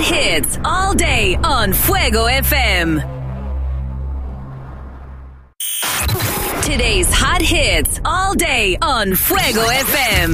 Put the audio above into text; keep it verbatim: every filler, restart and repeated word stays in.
hits all day on Fuego F M. Today's hot hits all day on Fuego F M.